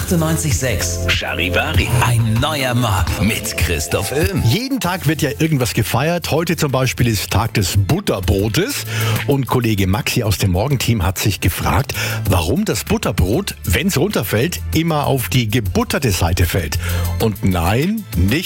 98,6 Charivari. Ein neuer Morgen mit Christoph Öhm. Jeden Tag wird ja irgendwas gefeiert. Heute zum Beispiel ist Tag des Butterbrotes. Und Kollege Maxi aus dem Morgenteam hat sich gefragt, warum das Butterbrot, wenn es runterfällt, immer auf die gebutterte Seite fällt. Und nein, nicht